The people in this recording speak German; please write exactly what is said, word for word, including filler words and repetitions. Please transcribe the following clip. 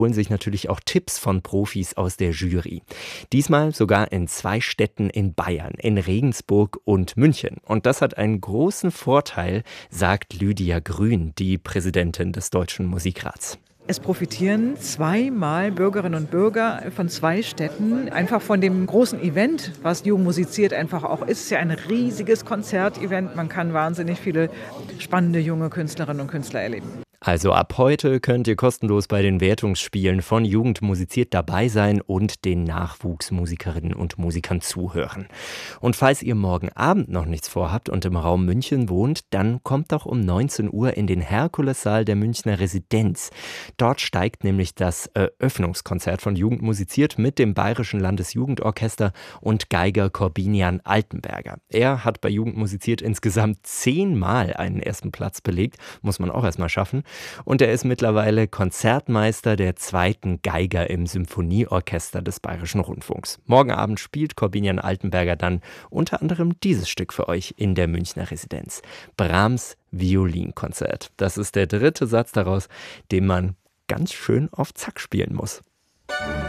holen sich natürlich auch Tipps von Profis aus der Jury. Diesmal sogar in zwei Städten in Bayern, in Regensburg und München. Und das hat einen großen Vorteil, sagt Lydia Grün, die Präsidentin des Deutschen Musikrats. Es profitieren zweimal Bürgerinnen und Bürger von zwei Städten, einfach von dem großen Event, was Jugend musiziert einfach auch ist. Es ist ja ein riesiges Konzertevent. Man kann wahnsinnig viele spannende junge Künstlerinnen und Künstler erleben. Also ab heute könnt ihr kostenlos bei den Wertungsspielen von Jugend musiziert dabei sein und den Nachwuchsmusikerinnen und Musikern zuhören. Und falls ihr morgen Abend noch nichts vorhabt und im Raum München wohnt, dann kommt doch um neunzehn Uhr in den Herkulessaal der Münchner Residenz. Dort steigt nämlich das Eröffnungskonzert von Jugend musiziert mit dem Bayerischen Landesjugendorchester und Geiger Korbinian Altenberger. Er hat bei Jugend musiziert insgesamt zehnmal einen ersten Platz belegt, muss man auch erstmal schaffen. Und er ist mittlerweile Konzertmeister der zweiten Geiger im Symphonieorchester des Bayerischen Rundfunks. Morgen Abend spielt Korbinian Altenberger dann unter anderem dieses Stück für euch in der Münchner Residenz. Brahms Violinkonzert. Das ist der dritte Satz daraus, den man ganz schön auf Zack spielen muss.